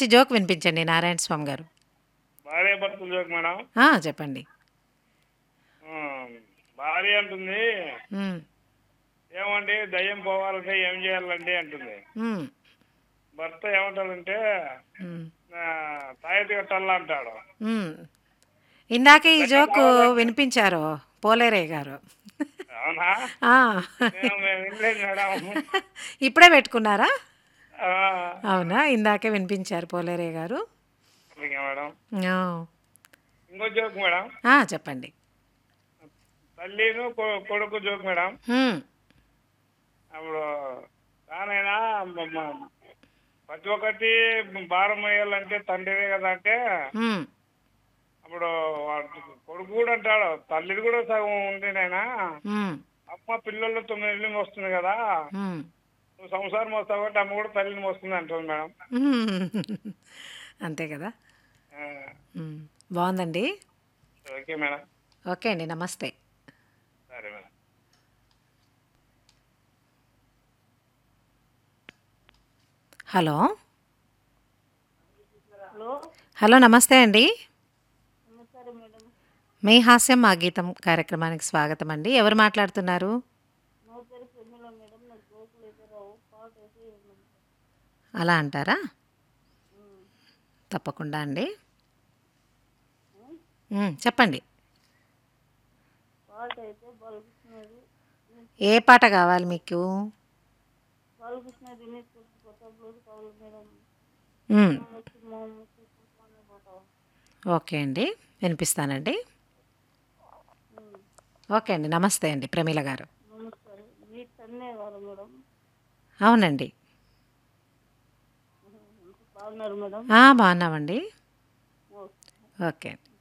మంచి జోక్ వినిపించండి నారాయణ స్వామి గారు. భార్య భర్తల జోక్ మేడం. చెప్పండి. ఉమ్, భార్య అంటుంది, ఉమ్, ఏమండి దయ్యం పోవాలంటే ఏం చేయాలండి అంటుంది. ఉమ్, భర్త ఏమంటాడంటే, ఉమ్, తాయెత్తు కట్టాలా అంటాడు. ఉమ్. ఇందాకే ఈ దయ్యం జోకు పోవాలంటే, వినిపించారు పోలేరయ్య గారు. అవునా? ఆ, మేము వినలేదు మేడం. ఇప్పుడే పెట్టుకున్నారా? ఆ, అవునా, ఇందాకే వినిపించారు పోలేరయ్య గారు. Okay madam. ఆ, ఇంకో జోక్ మేడం. చెప్పండి. తల్లిను కొడుకు జోక్ మేడం. ఉమ్, అప్పుడు నానైనా ప్రతి ఒక్కటి భారం వేయాలంటే తండ్రిదే కదా అంటే, ఉమ్, అప్పుడు వాడు కొడుకు కూడా అంటాడు, తల్లిది కూడా సగం ఉంది నాయనా. ఉమ్, అమ్మ పిల్లలు 9 నెలలు మోస్తుంది కదా, ఉమ్, నువ్వు సంసారం మోస్తావు కాబట్టి అమ్మ కూడా తల్లిని మోస్తుంది అంటుంది మేడం. ఉమ్. అంతే కదా. ఆ, ఉమ్, బాగుందండి. Okay madam. ఓకే అండి, నమస్తే. సరే మేడం. హలో. హలో. హలో, నమస్తే అండి. నమస్కారం మేడం. మీ హాస్యం మా గీతం కార్యక్రమానికి స్వాగతం అండి. ఎవరు మాట్లాడుతున్నారు? నా పేరు ప్రమీల మేడం. నాకు జోకులు అయితే రావు, పాట అయితే ఏమన్నా. అలా అంటారా? తప్పకుండా అండి. చెప్పండి. పాట అయితే బాలకృష్ణది ఏ పాట కావాలి మీకు? బాలకృష్ణ దినేష్ కొత్త బ్లౌజ్ కావాలి మేడం. మ్, వచ్చి మా అమ్మకి కుటుంబాన్ని పాట. ఓకే అండి, వినిపిస్తానండి. ఉమ్, ఓకే అండి, నమస్తే అండి ప్రమీల గారు. నమస్కారం. మీ తన్నేవారు మేడం. అవునండి. బాగున్నారు మేడం. బాగున్నామండి. ఓకే. ఓకే అండి.